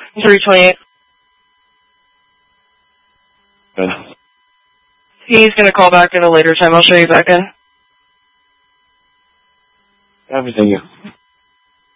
328. Good. He's going to call back at a later time. I'll show you back in. Everything you.